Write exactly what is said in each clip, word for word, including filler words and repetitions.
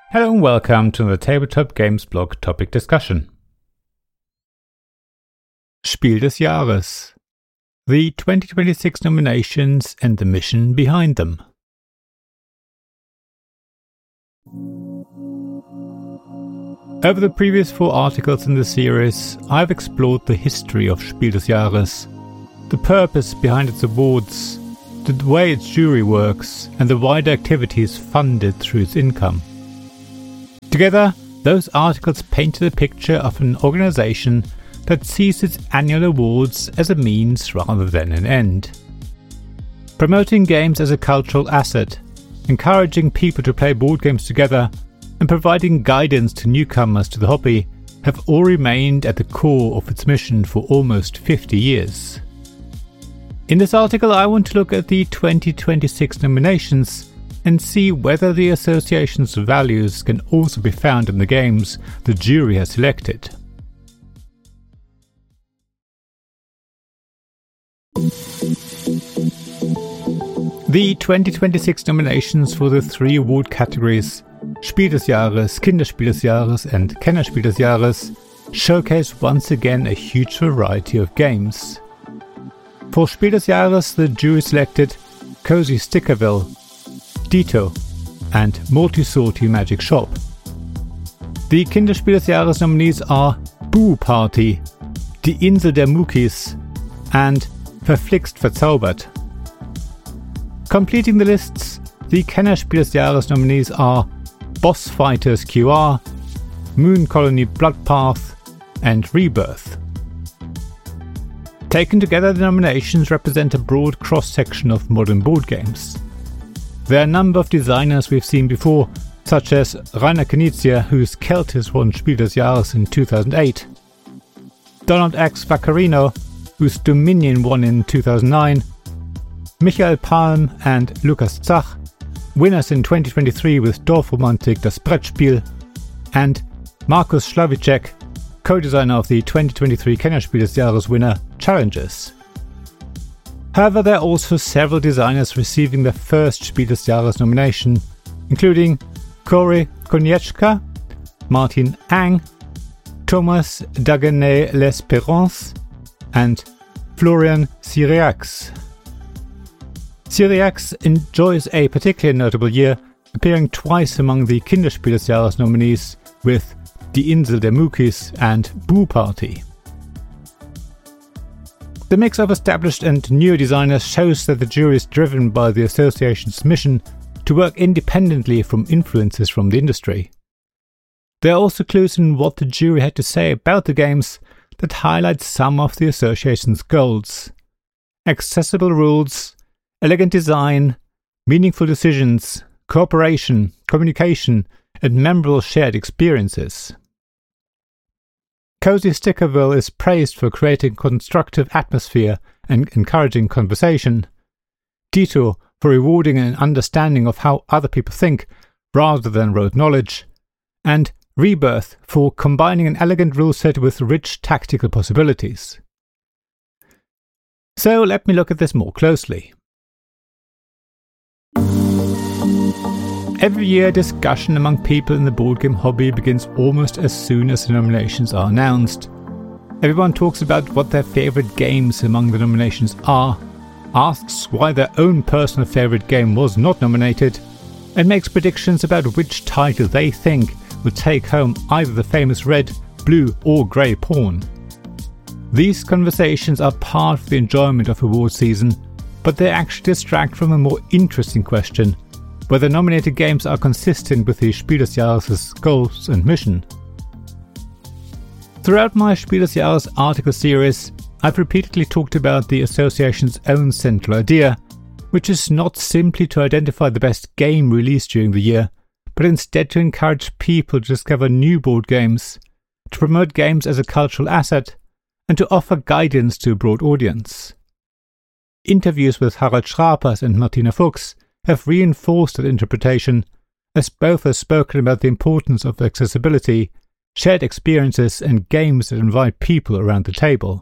Hello and welcome to the Tabletop Games blog topic discussion. Spiel des Jahres. The twenty twenty-six nominations and the mission behind them. Over the previous four articles in the series, I've explored the history of Spiel des Jahres, the purpose behind its awards, the way its jury works, and the wider activities funded through its income. Together, those articles painted a picture of an organisation that sees its annual awards as a means rather than an end. Promoting games as a cultural asset, encouraging people to play board games together, and providing guidance to newcomers to the hobby have all remained at the core of its mission for almost fifty years. In this article, I want to look at the twenty twenty-six nominations and see whether the association's values can also be found in the games the jury has selected. The twenty twenty-six nominations for the three award categories Spiel des Jahres, Kinderspiel des Jahres and Kennerspiel des Jahres showcase once again a huge variety of games. For Spiel des Jahres, the jury selected Cozy Stickerville, Ditto and Multi-Sortie Magic Shop. The Kinderspiel des Jahres nominees are Boo Party, Die Insel der Muckis and Verflixt Verzaubert. Completing the lists, the Kennerspiel des Jahres nominees are Boss Fighters Q R, Moon Colony Bloodpath and Rebirth. Taken together, the nominations represent a broad cross-section of modern board games. There are a number of designers we've seen before, such as Rainer Knizia, whose Celtis won Spiel des Jahres in two thousand eight, Donald X. Vaccarino, whose Dominion won in two thousand nine, Michael Palm and Lukas Zach, winners in twenty twenty-three with Dorfromantik das Brettspiel, and Markus Slavicek, co-designer of the twenty twenty-three Kennerspiel des Jahres winner Challenges. However, there are also several designers receiving their first Spiel des Jahres nomination, including Corey Konieczka, Martin Ang, Thomas Dagenet L'Espérance, and Florian Cyriax. Cyriax enjoys a particularly notable year, appearing twice among the Kinderspiel des Jahres nominees with Die Insel der Muckis and Boo Party. The mix of established and new designers shows that the jury is driven by the association's mission to work independently from influences from the industry. There are also clues in what the jury had to say about the games that highlight some of the association's goals: accessible rules, elegant design, meaningful decisions, cooperation, communication, and memorable shared experiences. Cozy Stickerville is praised for creating constructive atmosphere and encouraging conversation. Ditto for rewarding an understanding of how other people think rather than rote knowledge. And Rebirth for combining an elegant rule set with rich tactical possibilities. So let me look at this more closely. Every year, discussion among people in the board game hobby begins almost as soon as the nominations are announced. Everyone talks about what their favourite games among the nominations are, asks why their own personal favourite game was not nominated, and makes predictions about which title they think will take home either the famous red, blue or grey pawn. These conversations are part of the enjoyment of award season, but they actually distract from a more interesting question: whether nominated games are consistent with the Spiel des Jahres' goals and mission. Throughout my Spiel des Jahres article series, I've repeatedly talked about the association's own central idea, which is not simply to identify the best game released during the year, but instead to encourage people to discover new board games, to promote games as a cultural asset, and to offer guidance to a broad audience. Interviews with Harald Schrapers and Martina Fuchs have reinforced that interpretation, as both have spoken about the importance of accessibility, shared experiences and games that invite people around the table.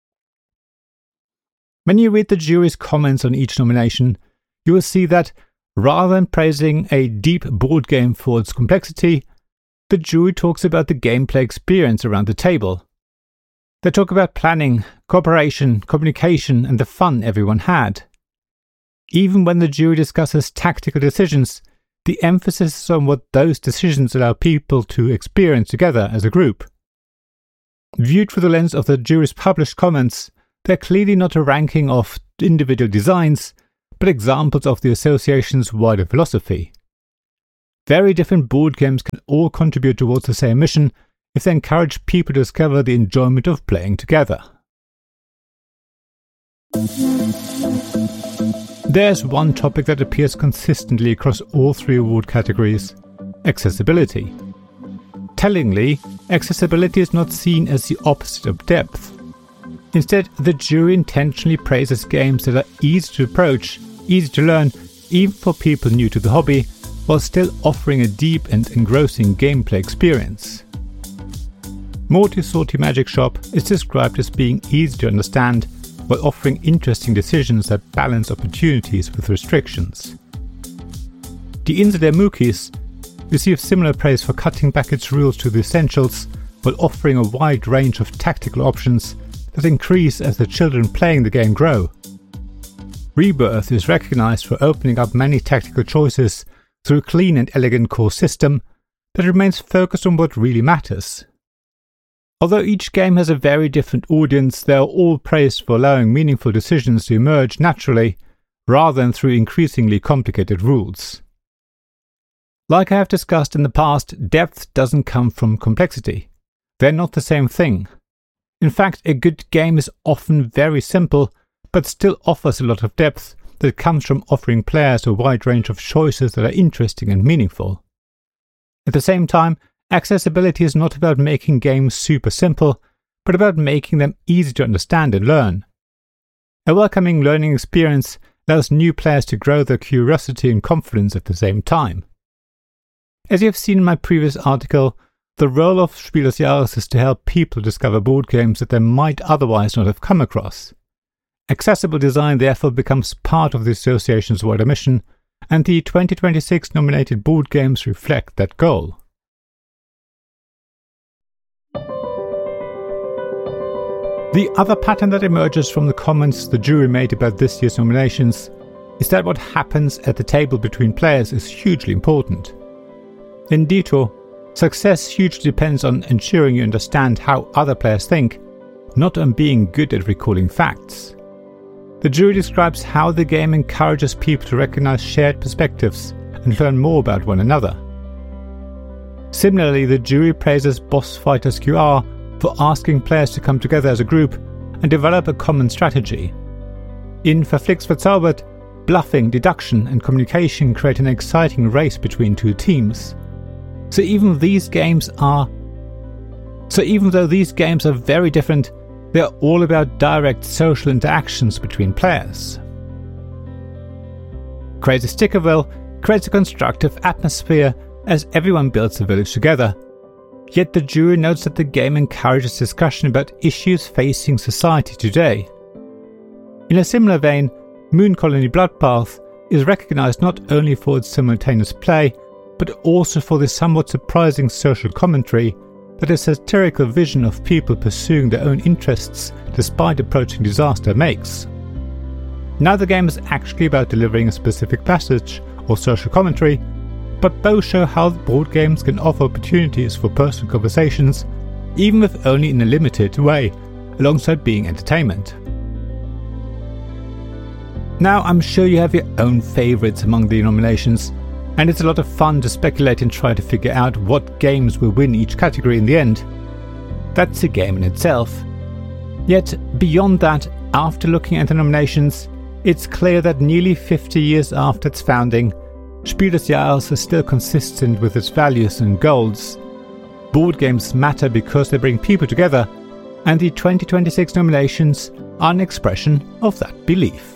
When you read the jury's comments on each nomination, you will see that Rather than praising a deep board game for its complexity, the jury talks about the gameplay experience around the table. They talk about planning, cooperation, communication, and the fun everyone had. Even when the jury discusses tactical decisions, the emphasis is on what those decisions allow people to experience together as a group. Viewed through the lens of the jury's published comments, they're clearly not a ranking of individual designs, but examples of the association's wider philosophy. Very different board games can all contribute towards the same mission if they encourage people to discover the enjoyment of playing together. There's one topic that appears consistently across all three award categories: accessibility. Tellingly, accessibility is not seen as the opposite of depth. Instead, the jury intentionally praises games that are easy to approach, easy to learn, even for people new to the hobby, while still offering a deep and engrossing gameplay experience. Morty Sorty Magic Shop is described as being easy to understand, while offering interesting decisions that balance opportunities with restrictions. The Insider Mookies received similar praise for cutting back its rules to the essentials, while offering a wide range of tactical options that increase as the children playing the game grow. Rebirth is recognized for opening up many tactical choices through a clean and elegant core system that remains focused on what really matters. Although each game has a very different audience, they are all praised for allowing meaningful decisions to emerge naturally, rather than through increasingly complicated rules. Like I have discussed in the past, depth doesn't come from complexity. They're not the same thing. In fact, a good game is often very simple, but still offers a lot of depth that comes from offering players a wide range of choices that are interesting and meaningful. At the same time, accessibility is not about making games super simple, but about making them easy to understand and learn. A welcoming learning experience allows new players to grow their curiosity and confidence at the same time. As you have seen in my previous article, the role of Spiel des Jahres is to help people discover board games that they might otherwise not have come across. Accessible design therefore becomes part of the association's wider mission, and the twenty twenty-six nominated board games reflect that goal. The other pattern that emerges from the comments the jury made about this year's nominations is that what happens at the table between players is hugely important. In Detour, success hugely depends on ensuring you understand how other players think, not on being good at recalling facts. The jury describes how the game encourages people to recognize shared perspectives and learn more about one another. Similarly, the jury praises Boss Fighters Q R for asking players to come together as a group and develop a common strategy. In Verflixt Verzaubert, bluffing, deduction, and communication create an exciting race between two teams. So even these games are So even though these games are very different, they are all about direct social interactions between players. Crazy Stickerville creates a constructive atmosphere as everyone builds a village together. Yet the jury notes that the game encourages discussion about issues facing society today. In a similar vein, Moon Colony Bloodbath is recognized not only for its simultaneous play, but also for the somewhat surprising social commentary that a satirical vision of people pursuing their own interests despite approaching disaster makes. Neither game is actually about delivering a specific passage or social commentary, but both show how board games can offer opportunities for personal conversations, even if only in a limited way, alongside being entertainment. Now I'm sure you have your own favourites among the nominations, and it's a lot of fun to speculate and try to figure out what games will win each category in the end. That's a game in itself. Yet, beyond that, after looking at the nominations, it's clear that nearly fifty years after its founding, Spiel des Jahres is still consistent with its values and goals. Board games matter because they bring people together, and the twenty twenty-six nominations are an expression of that belief.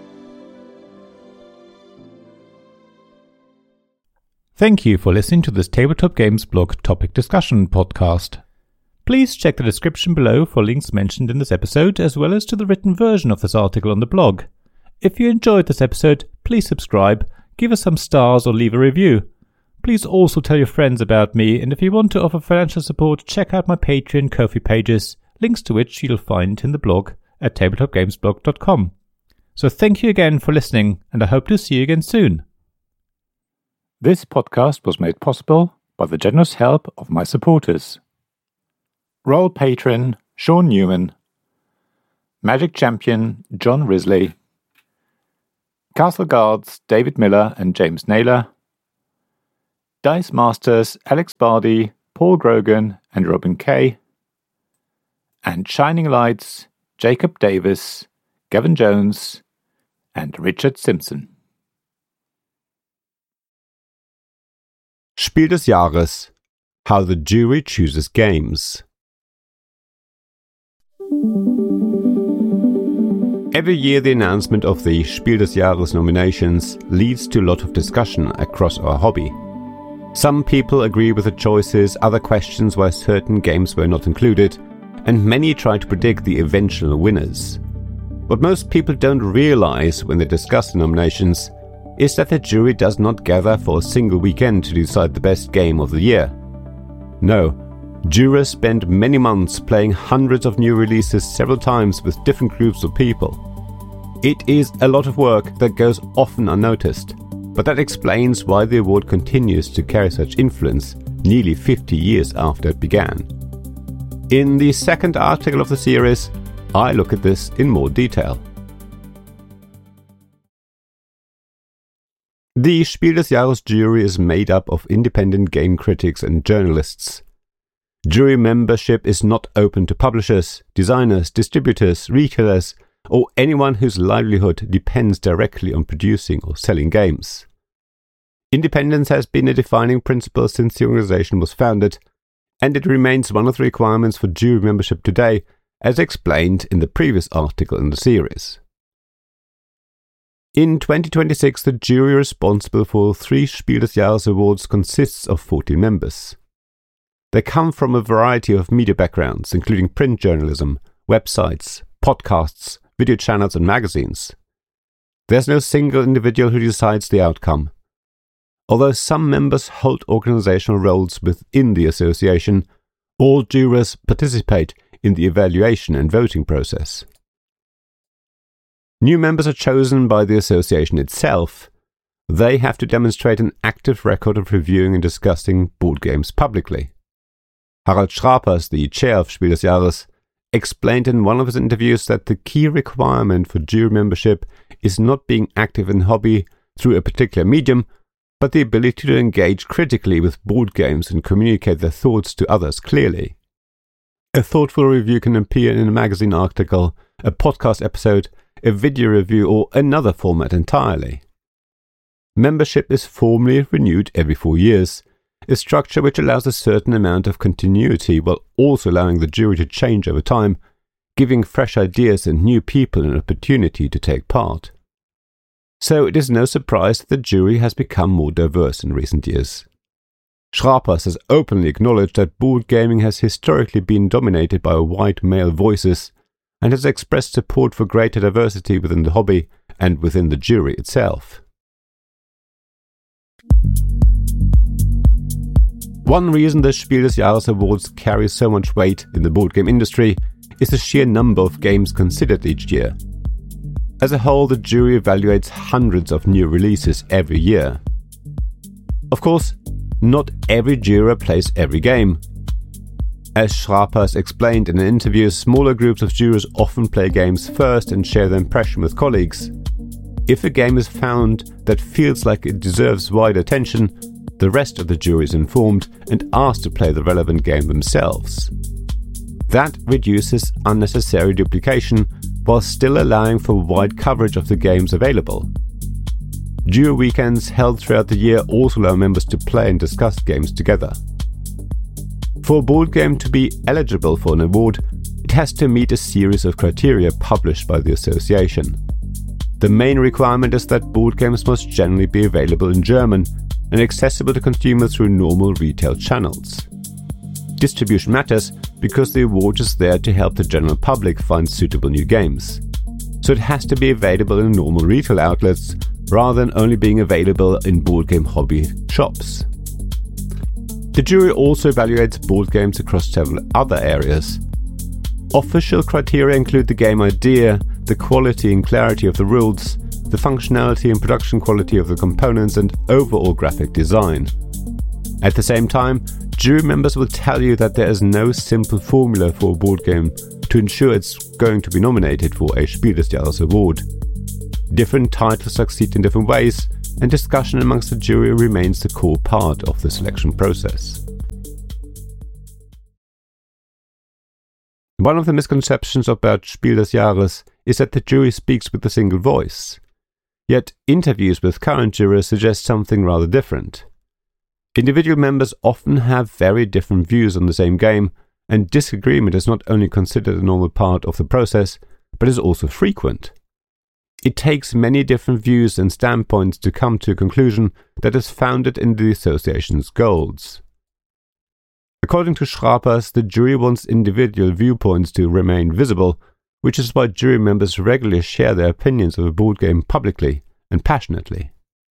Thank you for listening to this Tabletop Games blog topic discussion podcast. Please check the description below for links mentioned in this episode, as well as to the written version of this article on the blog. If you enjoyed this episode, please subscribe, give us some stars or leave a review. Please also tell your friends about me, and if you want to offer financial support, check out my Patreon Ko-fi pages, links to which you'll find in the blog at tabletop games blog dot com. So thank you again for listening, and I hope to see you again soon. This podcast was made possible by the generous help of my supporters. Royal Patron Sean Newman, Magic Champion John Risley, Castle Guards David Miller and James Naylor, Dice Masters Alex Bardi, Paul Grogan and Robin Kay, and Shining Lights Jacob Davis, Gavin Jones and Richard Simpson. Spiel des Jahres: How the Jury Chooses Games. Every year the announcement of the Spiel des Jahres nominations leads to a lot of discussion across our hobby. Some people agree with the choices, other questions why certain games were not included, and many try to predict the eventual winners. What most people don't realize when they discuss the nominations is that the jury does not gather for a single weekend to decide the best game of the year. No, jurors spend many months playing hundreds of new releases several times with different groups of people. It is a lot of work that goes often unnoticed, but that explains why the award continues to carry such influence nearly fifty years after it began. In the second article of the series, I look at this in more detail. The Spiel des Jahres jury is made up of independent game critics and journalists. Jury membership is not open to publishers, designers, distributors, retailers, or anyone whose livelihood depends directly on producing or selling games. Independence has been a defining principle since the organization was founded, and it remains one of the requirements for jury membership today, as explained in the previous article in the series. In twenty twenty-six, the jury responsible for three Spiel des Jahres awards consists of fourteen members. They come from a variety of media backgrounds, including print journalism, websites, podcasts, video channels and magazines. There's no single individual who decides the outcome. Although some members hold organizational roles within the association, all jurors participate in the evaluation and voting process. New members are chosen by the association itself. They have to demonstrate an active record of reviewing and discussing board games publicly. Harald Schrapers, the chair of Spiel des Jahres, explained in one of his interviews that the key requirement for jury membership is not being active in hobby through a particular medium, but the ability to engage critically with board games and communicate their thoughts to others clearly. A thoughtful review can appear in a magazine article, a podcast episode, a video review, or another format entirely. Membership is formally renewed every four years, a structure which allows a certain amount of continuity while also allowing the jury to change over time, giving fresh ideas and new people an opportunity to take part. So it is no surprise that the jury has become more diverse in recent years. Schrapers has openly acknowledged that board gaming has historically been dominated by white male voices and has expressed support for greater diversity within the hobby and within the jury itself. One reason the Spiel des Jahres awards carry so much weight in the board game industry is the sheer number of games considered each year. As a whole, the jury evaluates hundreds of new releases every year. Of course, not every juror plays every game. As Schrapers explained in an interview, smaller groups of jurors often play games first and share their impression with colleagues. If a game is found that feels like it deserves wide attention, the rest of the jury is informed and asked to play the relevant game themselves. That reduces unnecessary duplication while still allowing for wide coverage of the games available. Jury weekends held throughout the year also allow members to play and discuss games together. For a board game to be eligible for an award, it has to meet a series of criteria published by the association. The main requirement is that board games must generally be available in German and accessible to consumers through normal retail channels. Distribution matters because the award is there to help the general public find suitable new games. So it has to be available in normal retail outlets rather than only being available in board game hobby shops. The jury also evaluates board games across several other areas. Official criteria include the game idea, the quality and clarity of the rules, the functionality and production quality of the components, and overall graphic design. At the same time, jury members will tell you that there is no simple formula for a board game to ensure it's going to be nominated for a Spiel des Jahres award. Different titles succeed in different ways, and discussion amongst the jury remains the core part of the selection process. One of the misconceptions about Spiel des Jahres is that the jury speaks with a single voice. Yet interviews with current jurors suggest something rather different. Individual members often have very different views on the same game, and disagreement is not only considered a normal part of the process, but is also frequent. It takes many different views and standpoints to come to a conclusion that is founded in the association's goals. According to Schrapers, the jury wants individual viewpoints to remain visible, which is why jury members regularly share their opinions of a board game publicly and passionately.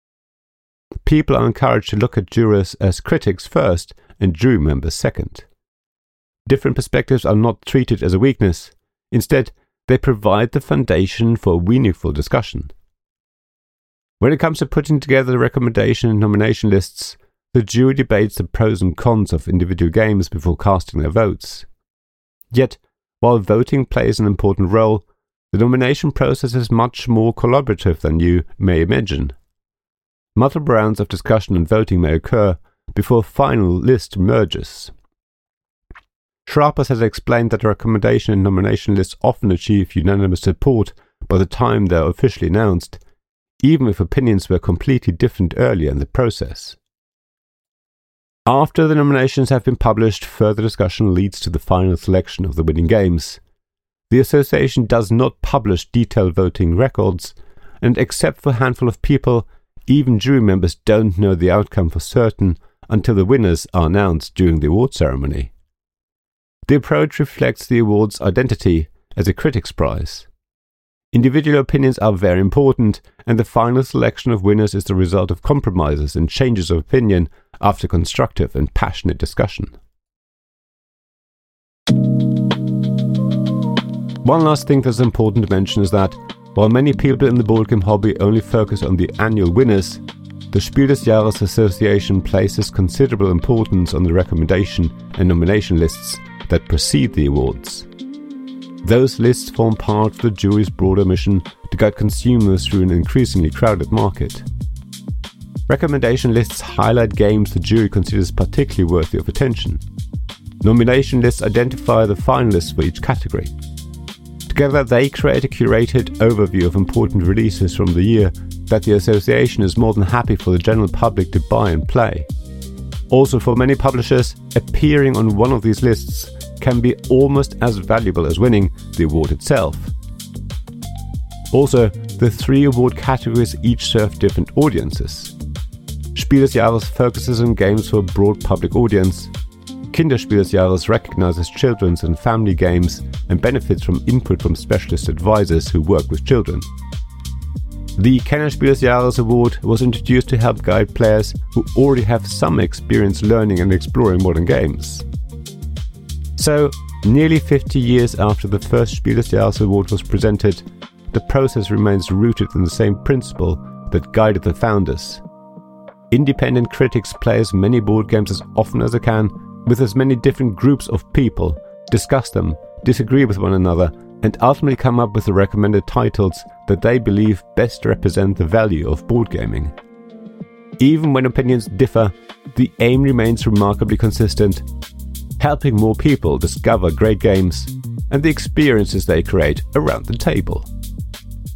People are encouraged to look at jurors as critics first and jury members second. Different perspectives are not treated as a weakness. Instead, they provide the foundation for meaningful discussion. When it comes to putting together the recommendation and nomination lists, the jury debates the pros and cons of individual games before casting their votes. Yet, while voting plays an important role, the nomination process is much more collaborative than you may imagine. Multiple rounds of discussion and voting may occur before a final list emerges. Schrapers has explained that the recommendation and nomination lists often achieve unanimous support by the time they are officially announced, even if opinions were completely different earlier in the process. After the nominations have been published, further discussion leads to the final selection of the winning games. The association does not publish detailed voting records, and except for a handful of people, even jury members don't know the outcome for certain until the winners are announced during the award ceremony. The approach reflects the award's identity as a critics' prize. Individual opinions are very important, and the final selection of winners is the result of compromises and changes of opinion after constructive and passionate discussion. One last thing that's important to mention is that, while many people in the board game hobby only focus on the annual winners, the Spiel des Jahres Association places considerable importance on the recommendation and nomination lists that precede the awards. Those lists form part of the jury's broader mission to guide consumers through an increasingly crowded market. Recommendation lists highlight games the jury considers particularly worthy of attention. Nomination lists identify the finalists for each category. Together, they create a curated overview of important releases from the year that the association is more than happy for the general public to buy and play. Also, for many publishers, appearing on one of these lists can be almost as valuable as winning the award itself. Also, the three award categories each serve different audiences. Spiel des Jahres focuses on games for a broad public audience. Kinderspiel des Jahres recognizes children's and family games and benefits from input from specialist advisors who work with children. The Kennerspiel des Jahres award was introduced to help guide players who already have some experience learning and exploring modern games. So, nearly fifty years after the first Spiel des Jahres award was presented, the process remains rooted in the same principle that guided the founders. Independent critics play as many board games as often as they can, with as many different groups of people, discuss them, disagree with one another, and ultimately come up with the recommended titles that they believe best represent the value of board gaming. Even when opinions differ, the aim remains remarkably consistent: helping more people discover great games and the experiences they create around the table.